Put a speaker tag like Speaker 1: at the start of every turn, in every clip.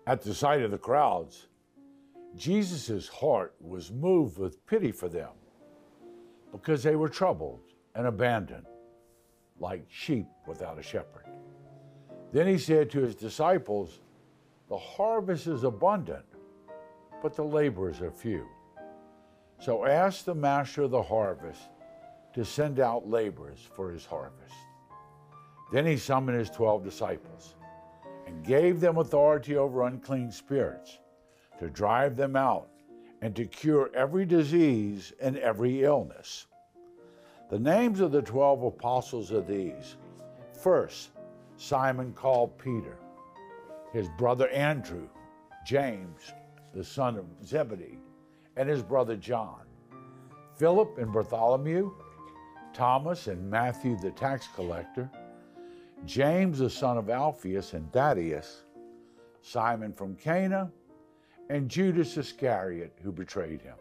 Speaker 1: At the sight of the crowds, Jesus' heart was moved with pity for them because they were troubled and abandoned like sheep without a shepherd. Then he said to his disciples, "The harvest is abundant, but the laborers are few. So ask the master of the harvest to send out laborers for his harvest." Then he summoned his 12 disciples and gave them authority over unclean spirits to drive them out and to cure every disease and every illness. The names of the 12 apostles are these. First, Simon called Peter, his brother Andrew, James, the son of Zebedee, and his brother John, Philip and Bartholomew, Thomas and Matthew the tax collector, James the son of Alphaeus and Thaddeus, Simon from Cana, and Judas Iscariot, who betrayed him.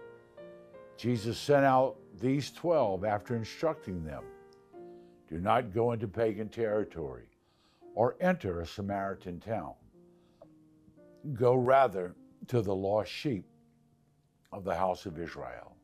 Speaker 1: Jesus sent out these 12 after instructing them, "Do not go into pagan territory or enter a Samaritan town. Go rather to the lost sheep of the house of Israel.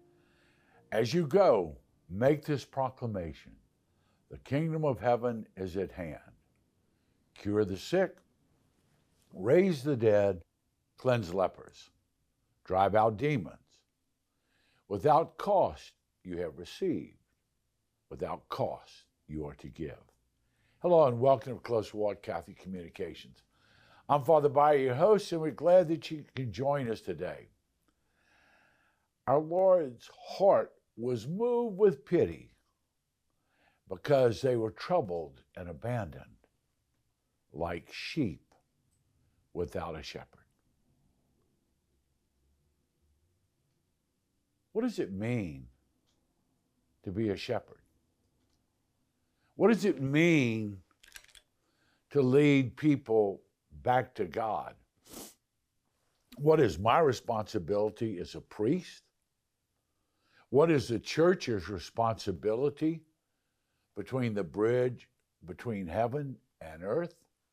Speaker 1: As you go, make this proclamation: the kingdom of heaven is at hand. Cure the sick, raise the dead, cleanse lepers, drive out demons. Without cost you have received, without cost you are to give." Hello and welcome to Close Walk Catholic Communications. I'm Father Bayer, your host, and we're glad that you can join us today. Our Lord's heart was moved with pity because they were troubled and abandoned like sheep without a shepherd. What does it mean to be a shepherd? What does it mean to lead people back to God? What is my responsibility as a priest? What is the church's responsibility between the bridge between heaven and earth?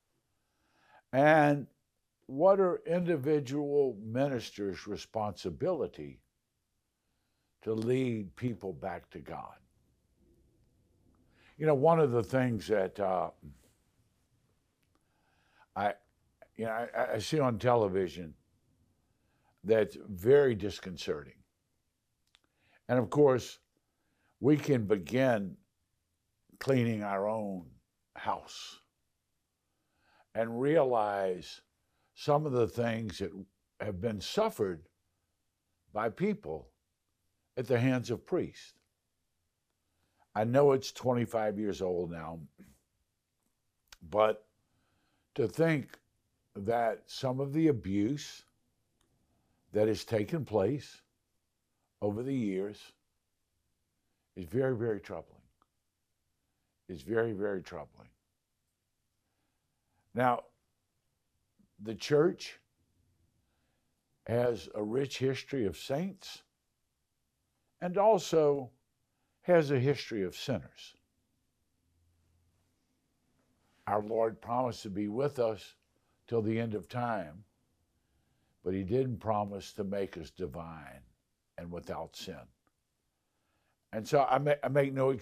Speaker 1: And what are individual ministers' responsibility to lead people back to God? You know, one of the things that I see on television that's very disconcerting. And of course, we can begin cleaning our own house and realize some of the things that have been suffered by people at the hands of priests. I know it's 25 years old now, but to think that some of the abuse that has taken place over the years is very, very troubling. It's very, very troubling. Now, the church has a rich history of saints and also has a history of sinners. Our Lord promised to be with us till the end of time, but he didn't promise to make us divine and without sin. And so I make no